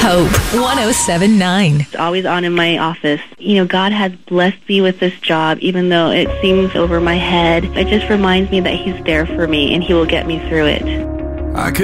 Hope 107.9. It's always on in my office. You know, God has blessed me with this job, even though it seems over my head. It just reminds me that He's there for me and He will get me through it. I could